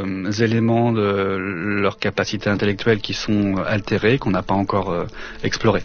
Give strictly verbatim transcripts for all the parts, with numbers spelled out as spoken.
euh, éléments de leur capacité intellectuelle qui sont altérés, qu'on n'a pas encore euh, explorés.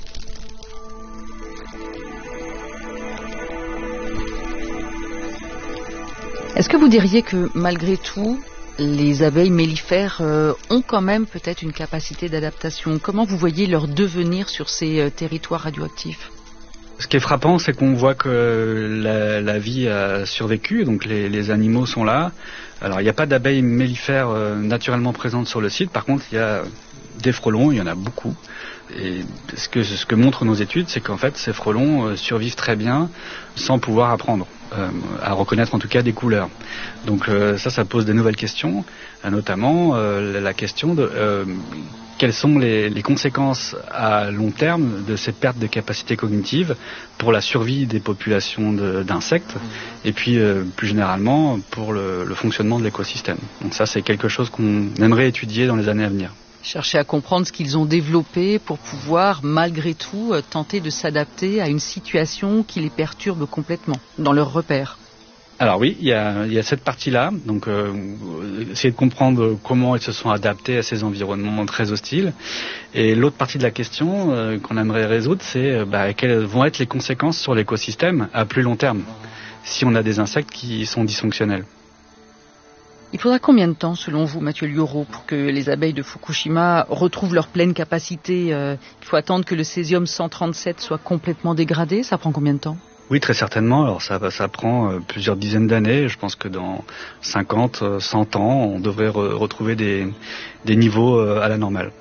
Est-ce que vous diriez que malgré tout, les abeilles mellifères euh, ont quand même peut-être une capacité d'adaptation? Comment vous voyez leur devenir sur ces euh, territoires radioactifs? Ce qui est frappant, c'est qu'on voit que la, la vie a survécu, donc les, les animaux sont là. Alors il n'y a pas d'abeilles mellifères euh, naturellement présentes sur le site, par contre il y a des frelons, il y en a beaucoup. Et ce que, ce que montrent nos études, c'est qu'en fait ces frelons euh, survivent très bien sans pouvoir apprendre euh, à reconnaître en tout cas des couleurs. Donc euh, ça, ça pose des nouvelles questions, euh, notamment euh, la question de euh, quelles sont les, les conséquences à long terme de ces pertes de capacités cognitives pour la survie des populations de, d'insectes et puis euh, plus généralement pour le, le fonctionnement de l'écosystème. Donc ça, c'est quelque chose qu'on aimerait étudier dans les années à venir. Chercher à comprendre ce qu'ils ont développé pour pouvoir, malgré tout, tenter de s'adapter à une situation qui les perturbe complètement dans leurs repères. Alors oui, il y a, il y a cette partie-là, donc euh, essayer de comprendre comment ils se sont adaptés à ces environnements très hostiles. Et l'autre partie de la question euh, qu'on aimerait résoudre, c'est bah, quelles vont être les conséquences sur l'écosystème à plus long terme, si on a des insectes qui sont dysfonctionnels. Il faudra combien de temps, selon vous, Mathieu Liauraud, pour que les abeilles de Fukushima retrouvent leur pleine capacité? euh, Il faut attendre que le césium cent trente-sept soit complètement dégradé. Ça prend combien de temps? Oui, très certainement. Alors ça, ça prend euh, plusieurs dizaines d'années. Je pense que dans cinquante, cent ans, on devrait re- retrouver des, des niveaux euh, à la normale.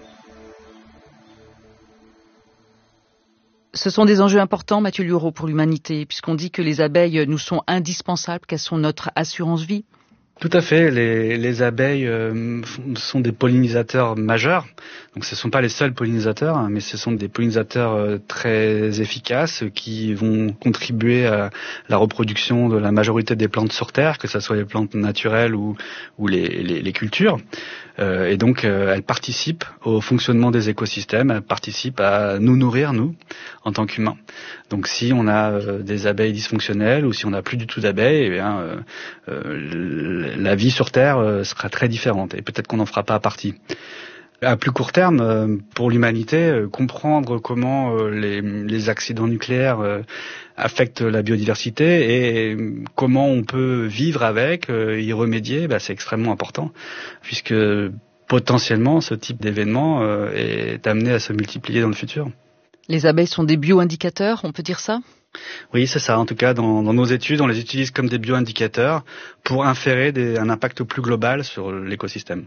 Ce sont des enjeux importants, Mathieu Liauraud, pour l'humanité, puisqu'on dit que les abeilles nous sont indispensables, qu'elles sont notre assurance-vie. Tout à fait. Les, les abeilles euh, sont des pollinisateurs majeurs. Donc ce ne sont pas les seuls pollinisateurs, hein, mais ce sont des pollinisateurs euh, très efficaces qui vont contribuer à la reproduction de la majorité des plantes sur Terre, que ce soit les plantes naturelles ou, ou les, les, les cultures. Euh, et donc euh, elles participent au fonctionnement des écosystèmes, elles participent à nous nourrir, nous, en tant qu'humains. Donc si on a euh, des abeilles dysfonctionnelles ou si on n'a plus du tout d'abeilles, eh bien, euh, euh, la vie sur Terre euh, sera très différente et peut-être qu'on n'en fera pas partie. À plus court terme, euh, pour l'humanité, euh, comprendre comment euh, les, les accidents nucléaires euh, affectent la biodiversité et comment on peut vivre avec, euh, y remédier, bah, c'est extrêmement important, puisque potentiellement ce type d'événement euh, est amené à se multiplier dans le futur. Les abeilles sont des bioindicateurs, on peut dire ça? Oui, c'est ça. En tout cas, dans, dans nos études, on les utilise comme des bioindicateurs pour inférer des, un impact plus global sur l'écosystème.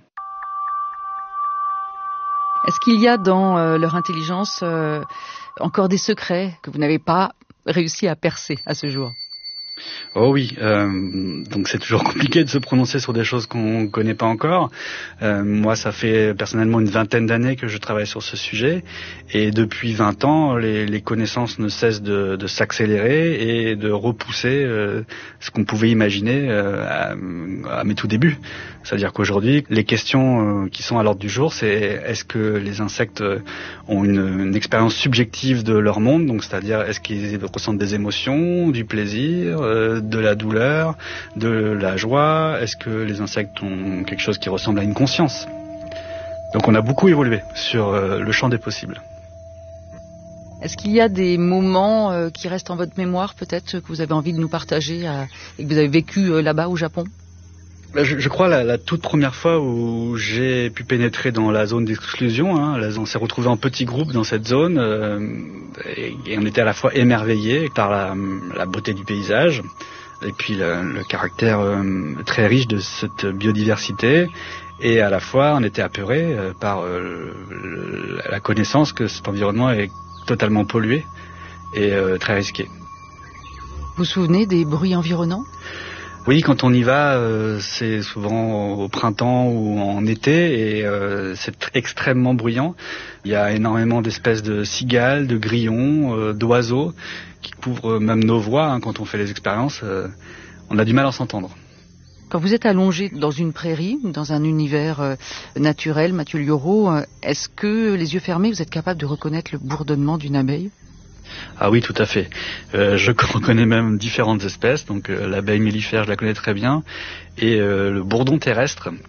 Est-ce qu'il y a dans euh, leur intelligence euh, encore des secrets que vous n'avez pas réussi à percer à ce jour? Oh oui, euh, donc c'est toujours compliqué de se prononcer sur des choses qu'on ne connaît pas encore. Euh, moi, ça fait personnellement une vingtaine d'années que je travaille sur ce sujet, et depuis vingt ans, les, les connaissances ne cessent de, de s'accélérer et de repousser euh, ce qu'on pouvait imaginer euh, à, à mes tout débuts. C'est-à-dire qu'aujourd'hui, les questions euh, qui sont à l'ordre du jour, c'est est-ce que les insectes ont une, une expérience subjective de leur monde, donc c'est-à-dire est-ce qu'ils ressentent des émotions, du plaisir, euh, de la douleur, de la joie, est-ce que les insectes ont quelque chose qui ressemble à une conscience? Donc on a beaucoup évolué sur euh, le champ des possibles. Est-ce qu'il y a des moments euh, qui restent en votre mémoire, peut-être, que vous avez envie de nous partager euh, et que vous avez vécu euh, là-bas au Japon? Je, je crois la, la toute première fois où j'ai pu pénétrer dans la zone d'exclusion, hein, là, on s'est retrouvé en petits groupes dans cette zone euh, et, et on était à la fois émerveillés par la, la beauté du paysage et puis le, le caractère euh, très riche de cette biodiversité, et à la fois on était apeurés euh, par euh, le, la connaissance que cet environnement est totalement pollué et euh, très risqué. Vous vous souvenez des bruits environnants? Oui, quand on y va, euh, c'est souvent au printemps ou en été, et euh, c'est extrêmement bruyant. Il y a énormément d'espèces de cigales, de grillons, euh, d'oiseaux qui couvrent même nos voix, hein, quand on fait les expériences. Euh, on a du mal à s'entendre. Quand vous êtes allongé dans une prairie, dans un univers euh, naturel, Mathieu Liauraud, euh, est-ce que les yeux fermés, vous êtes capable de reconnaître le bourdonnement d'une abeille? Ah oui, tout à fait. Euh, je reconnais même différentes espèces. Donc euh, l'abeille mellifère, je la connais très bien. Et euh, le bourdon terrestre,